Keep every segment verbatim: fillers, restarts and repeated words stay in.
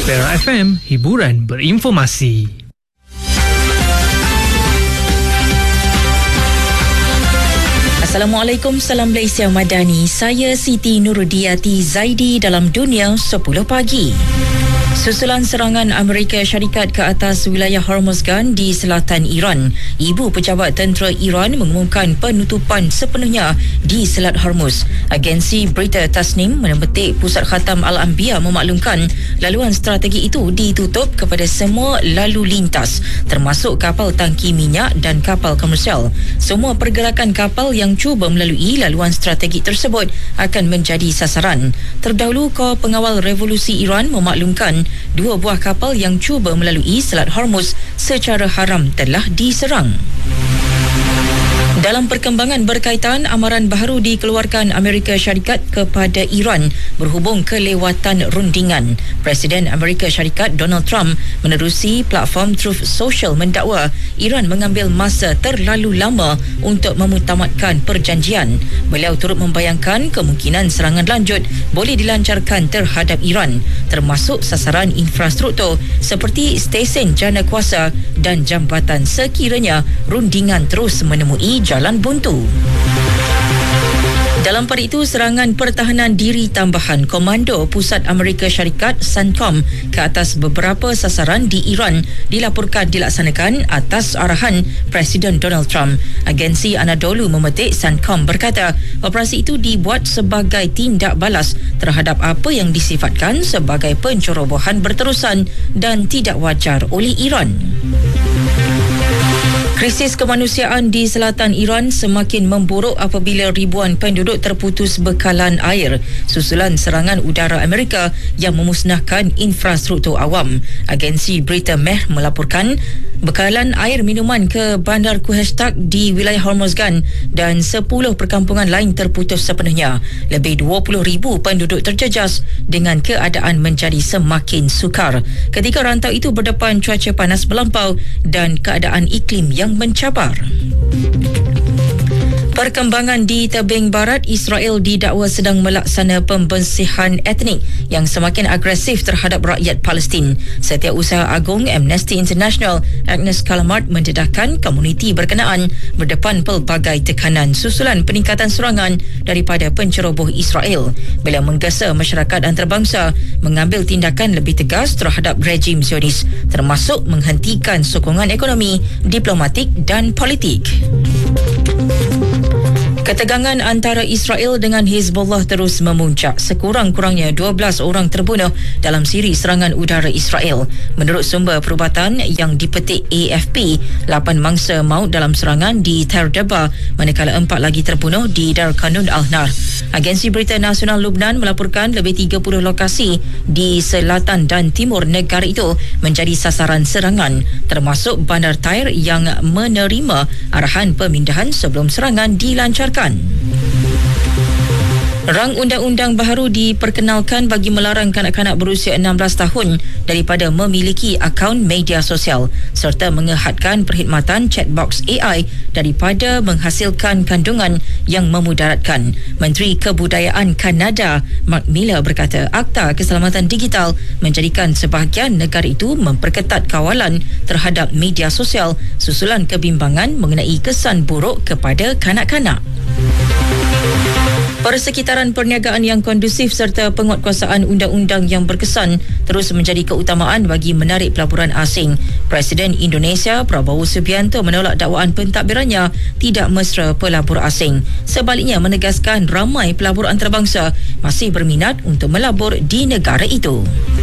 Perak F M, hiburan berinformasi. Assalamualaikum, salam Malaysia Madani. Saya Siti Nurudiati Zaidi dalam Dunia sepuluh pagi. Susulan serangan Amerika Syarikat ke atas wilayah Hormuzgan di selatan Iran, ibu pejabat tentera Iran mengumumkan penutupan sepenuhnya di Selat Hormuz. Agensi berita Tasnim memetik Pusat Khatam Al-Anbiya memaklumkan laluan strategi itu ditutup kepada semua lalu lintas, termasuk kapal tangki minyak dan kapal komersial. Semua pergerakan kapal yang cuba melalui laluan strategi tersebut akan menjadi sasaran. Terdahulu, Kor Pengawal Revolusi Iran memaklumkan dua buah kapal yang cuba melalui Selat Hormuz secara haram telah diserang. Dalam perkembangan berkaitan, amaran baharu dikeluarkan Amerika Syarikat kepada Iran berhubung kelewatan rundingan. Presiden Amerika Syarikat Donald Trump menerusi platform Truth Social mendakwa Iran mengambil masa terlalu lama untuk memutamatkan perjanjian. Beliau turut membayangkan kemungkinan serangan lanjut boleh dilancarkan terhadap Iran, termasuk sasaran infrastruktur seperti stesen jana kuasa dan jambatan sekiranya rundingan terus menemui jalan buntu. Dalam pada itu, serangan pertahanan diri tambahan Komando Pusat Amerika Syarikat CENTCOM ke atas beberapa sasaran di Iran dilaporkan dilaksanakan atas arahan Presiden Donald Trump. Agensi Anadolu memetik CENTCOM berkata operasi itu dibuat sebagai tindak balas terhadap apa yang disifatkan sebagai pencerobohan berterusan dan tidak wajar oleh Iran. Krisis kemanusiaan di selatan Iran semakin memburuk apabila ribuan penduduk terputus bekalan air susulan serangan udara Amerika yang memusnahkan infrastruktur awam. Agensi berita Meh melaporkan bekalan air minuman ke Bandar Kuhestak di wilayah Hormuzgan dan sepuluh perkampungan lain terputus sepenuhnya. Lebih dua puluh ribu penduduk terjejas dengan keadaan menjadi semakin sukar ketika rantau itu berdepan cuaca panas melampau dan keadaan iklim yang mencabar. Perkembangan di tebing barat Israel didakwa sedang melaksana pembersihan etnik yang semakin agresif terhadap rakyat Palestin. Setiausaha Agung Amnesty International Agnes Callamard mendedahkan komuniti berkenaan berdepan pelbagai tekanan susulan peningkatan serangan daripada penceroboh Israel. Beliau menggesa masyarakat antarabangsa mengambil tindakan lebih tegas terhadap rejim Zionis, termasuk menghentikan sokongan ekonomi, diplomatik dan politik. Ketegangan antara Israel dengan Hezbollah terus memuncak. Sekurang-kurangnya dua belas orang terbunuh dalam siri serangan udara Israel. Menurut sumber perubatan yang dipetik A F P, lapan mangsa maut dalam serangan di Tar Deba, manakala empat lagi terbunuh di Dar Kanun Al-Nar. Agensi Berita Nasional Lubnan melaporkan lebih tiga puluh lokasi di selatan dan timur negara itu menjadi sasaran serangan, termasuk Bandar Tair yang menerima arahan pemindahan sebelum serangan dilancarkan. Rang undang-undang baharu diperkenalkan bagi melarang kanak-kanak berusia enam belas tahun daripada memiliki akaun media sosial serta mengehadkan perkhidmatan chatbox A I daripada menghasilkan kandungan yang memudaratkan. Menteri Kebudayaan Kanada Mark Miller berkata Akta Keselamatan Digital menjadikan sebahagian negara itu memperketat kawalan terhadap media sosial susulan kebimbangan mengenai kesan buruk kepada kanak-kanak. Persekitaran perniagaan yang kondusif serta penguatkuasaan undang-undang yang berkesan terus menjadi keutamaan bagi menarik pelaburan asing. Presiden Indonesia Prabowo Subianto menolak dakwaan pentadbirannya tidak mesra pelabur asing. Sebaliknya menegaskan ramai pelabur antarabangsa masih berminat untuk melabur di negara itu.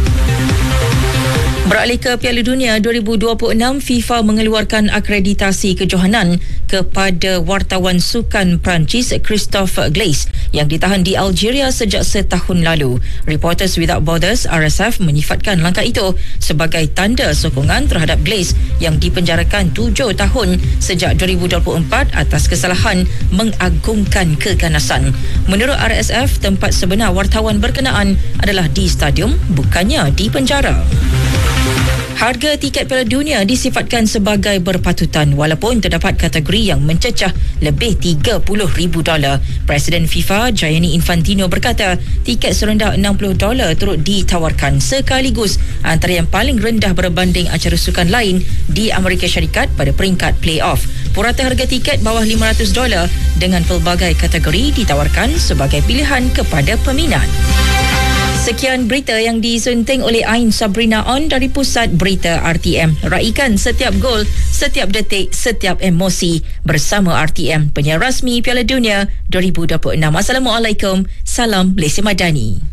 Beralih ke Piala Dunia dua ribu dua puluh enam, FIFA mengeluarkan akreditasi kejohanan kepada wartawan sukan Perancis Christophe Glaise yang ditahan di Algeria sejak setahun lalu. Reporters Without Borders R S F menyifatkan langkah itu sebagai tanda sokongan terhadap Glaise yang dipenjarakan tujuh tahun sejak dua ribu dua puluh empat atas kesalahan mengagungkan keganasan. Menurut R S F, tempat sebenar wartawan berkenaan adalah di stadium, bukannya di penjara. Harga tiket Piala Dunia disifatkan sebagai berpatutan walaupun terdapat kategori yang mencecah lebih tiga puluh ribu dolar. Presiden FIFA Gianni Infantino berkata tiket serendah enam puluh dolar turut ditawarkan sekaligus antara yang paling rendah berbanding acara sukan lain di Amerika Syarikat pada peringkat play-off. Purata harga tiket bawah lima ratus dolar dengan pelbagai kategori ditawarkan sebagai pilihan kepada peminat. Sekian berita yang disunting oleh Ain Sabrina On dari Pusat Berita R T M. Raikan setiap gol, setiap detik, setiap emosi bersama R T M, penyiar rasmi Piala Dunia dua ribu dua puluh enam. Assalamualaikum. Salam Malaysia Madani.